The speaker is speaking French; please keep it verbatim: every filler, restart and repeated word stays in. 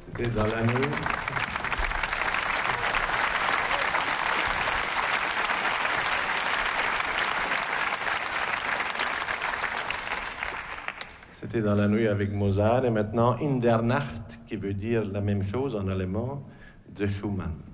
C'était dans la nuit. C'était dans la nuit avec Mozart. Et maintenant, In der Nacht, qui veut dire la même chose en allemand, de Schumann.